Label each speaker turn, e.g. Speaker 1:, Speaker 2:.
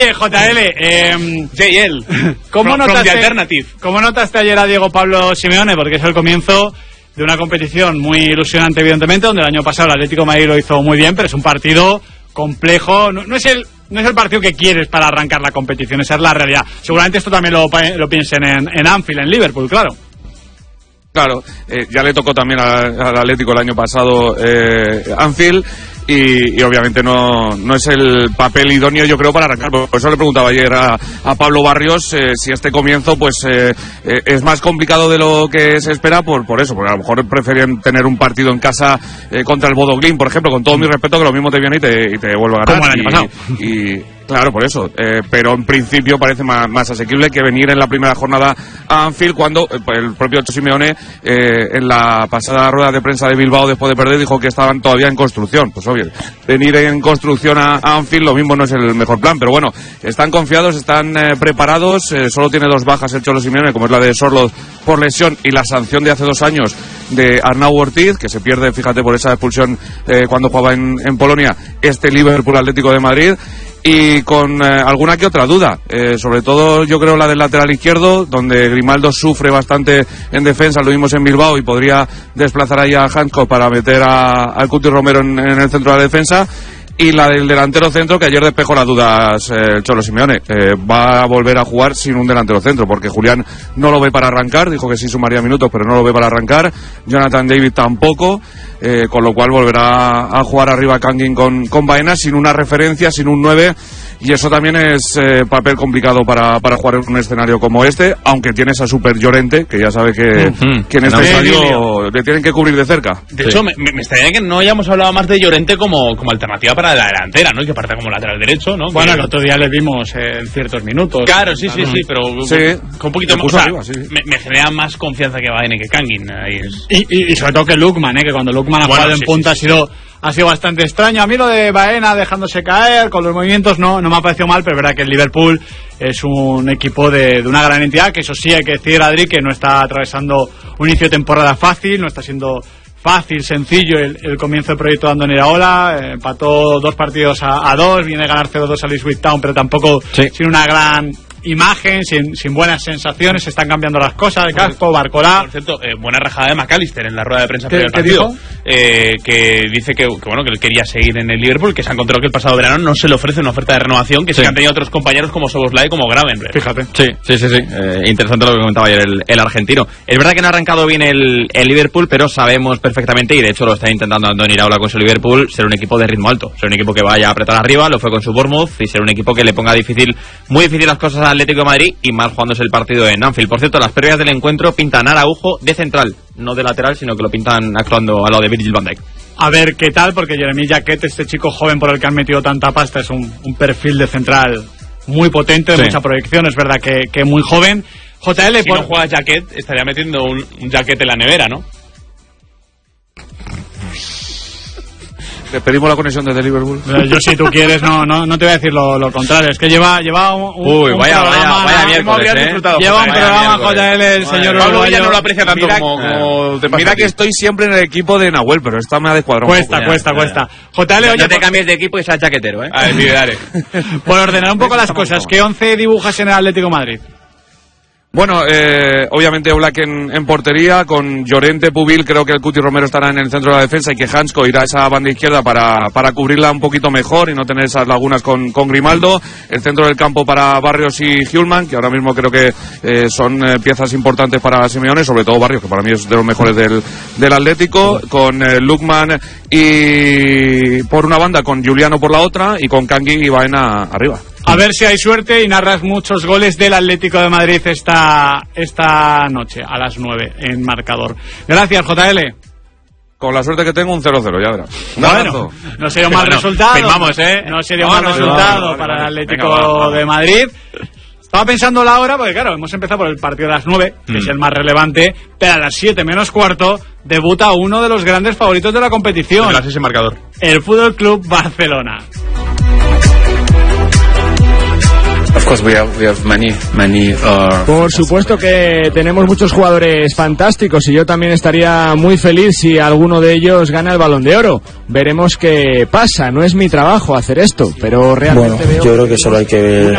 Speaker 1: JL,
Speaker 2: JL,
Speaker 1: ¿cómo notaste ayer a Diego Pablo Simeone? Porque es el comienzo de una competición muy ilusionante, evidentemente, donde el año pasado el Atlético de Madrid lo hizo muy bien, pero es un partido complejo, no es el partido que quieres para arrancar la competición, esa es la realidad. Seguramente esto también lo piensen en Anfield, en Liverpool, claro.
Speaker 3: Claro, ya le tocó también al Atlético el año pasado Anfield y obviamente no es el papel idóneo, yo creo, para arrancar. Por eso le preguntaba ayer a Pablo Barrios si este comienzo pues es más complicado de lo que se espera por eso, porque a lo mejor preferían tener un partido en casa contra el Bodo Glimt, por ejemplo, con todo mi respeto, que lo mismo te viene y te vuelve a ganar.
Speaker 1: Como el año pasado.
Speaker 3: Claro, por eso. Pero en principio parece más asequible que venir en la primera jornada a Anfield, cuando el propio Simeone en la pasada rueda de prensa de Bilbao después de perder dijo que estaban todavía en construcción. Pues obvio, venir en construcción a Anfield lo mismo no es el mejor plan, pero bueno, están confiados, están preparados. Solo tiene 2 bajas el Cholo Simeone, como es la de Sorloth por lesión y la sanción de hace 2 años de Arnau Ortiz, que se pierde, fíjate, por esa expulsión cuando jugaba en Polonia, este Liverpool Atlético de Madrid. Y con alguna que otra duda, sobre todo yo creo la del lateral izquierdo, donde Grimaldo sufre bastante en defensa, lo vimos en Bilbao, y podría desplazar ahí a Hansko para meter al Cuti Romero en el centro de la defensa. Y la del delantero centro, que ayer despejó las dudas el Cholo Simeone. Va a volver a jugar sin un delantero centro, porque Julián no lo ve para arrancar, dijo que sí sumaría minutos, pero no lo ve para arrancar. Jonathan David tampoco, con lo cual volverá a jugar arriba Kangin con Baena, sin una referencia, sin un 9. Y eso también es papel complicado para jugar en un escenario como este, aunque tienes a Super Llorente, que ya sabe que en este estadio le tienen que cubrir de cerca.
Speaker 2: De hecho, me extraña que no hayamos hablado más de Llorente como alternativa para la delantera, ¿no? Y que parte como lateral derecho, ¿no?
Speaker 1: Bueno, el otro día le vimos en ciertos minutos.
Speaker 2: Claro, sí, pero con un poquito más.
Speaker 3: Arriba, sí.
Speaker 2: Me genera más confianza que Baena que Kangin.
Speaker 1: Y sobre todo que Lookman, que cuando Lookman ha jugado en punta ha sido bastante extraño. A mí lo de Baena dejándose caer con los movimientos no me ha parecido mal, pero es verdad que el Liverpool es un equipo de una gran entidad, que eso sí hay que decir, Adri, que no está atravesando un inicio de temporada fácil, no está siendo fácil, sencillo el comienzo del proyecto de Andoni Iraola. Empató 2 partidos a 2, viene a ganar 0-2 a Ipswich Town, pero tampoco sin una gran imagen, sin buenas sensaciones. Se están cambiando las cosas de Casco, Barcolá.
Speaker 2: Por cierto, buena rajada de McAllister en la rueda de prensa previa al partido, que dice que él quería seguir en el Liverpool, que se ha encontrado que el pasado verano no se le ofrece una oferta de renovación, que sí que han tenido otros compañeros como Szoboszlai, como Gravenberch.
Speaker 1: Fíjate.
Speaker 4: Sí. Interesante lo que comentaba ayer el argentino. Es verdad que no ha arrancado bien el Liverpool, pero sabemos perfectamente, y de hecho lo está intentando Andoni Iraola con su Liverpool, ser un equipo de ritmo alto, ser un equipo que vaya a apretar arriba, lo fue con su Bournemouth, y ser un equipo que le ponga muy difícil las cosas al Atlético de Madrid, y más jugándose el partido en Anfield. Por cierto, las previas del encuentro pintan a Araujo de central, no de lateral, sino que lo pintan actuando a lo de Virgil van Dijk.
Speaker 1: A ver qué tal, porque Jeremy Jacquet, este chico joven por el que han metido tanta pasta, es un perfil de central muy potente, de mucha proyección. Es verdad que muy joven. JL,
Speaker 2: si no juega Jacquet, estaría metiendo un Jacquet en la nevera, ¿no?
Speaker 3: Le pedimos la conexión desde Liverpool.
Speaker 1: Yo, si tú quieres, no te voy a decir lo contrario. Es que lleva un
Speaker 4: vaya miércoles,
Speaker 1: lleva un programa, JL, el señor
Speaker 2: Pablo Villa no lo aprecia tanto como te pasa.
Speaker 3: Mira que estoy siempre en el equipo de Nahuel, pero esta me ha descuadrado.
Speaker 1: Cuesta. JL, oye,
Speaker 4: no te cambies de equipo y seas chaquetero,
Speaker 2: A ver, dale.
Speaker 1: Por ordenar un poco las cosas, ¿qué 11 dibujas en el Atlético de Madrid?
Speaker 3: Bueno, obviamente Oblak en portería, con Llorente, Pubil, creo que el Cuti Romero estará en el centro de la defensa y que Hansko irá a esa banda izquierda para cubrirla un poquito mejor y no tener esas lagunas con Grimaldo. El centro del campo para Barrios y Hjulman, que ahora mismo creo que son piezas importantes para Simeone, sobre todo Barrios, que para mí es de los mejores del Atlético, con Lookman y por una banda, con Giuliano por la otra y con Kangin y Baena arriba.
Speaker 1: A ver si hay suerte y narras muchos goles del Atlético de Madrid esta noche a las 9 en marcador. Gracias, JL.
Speaker 3: Con la suerte que tengo, un 0-0, ya verás.
Speaker 1: Bueno, no sería un mal resultado.
Speaker 2: Firmamos,
Speaker 1: No sería un mal resultado para el Atlético de Madrid. Estaba pensando la hora, porque claro, hemos empezado por el partido de las 9, que es el más relevante, pero a las 7 menos cuarto debuta uno de los grandes favoritos de la competición.
Speaker 2: Gracias, ese marcador.
Speaker 1: El Fútbol Club Barcelona.
Speaker 5: Por supuesto que tenemos muchos jugadores fantásticos y yo también estaría muy feliz si alguno de ellos gana el Balón de Oro. Veremos qué pasa, no es mi trabajo hacer esto, pero realmente
Speaker 6: yo creo que solo hay que ver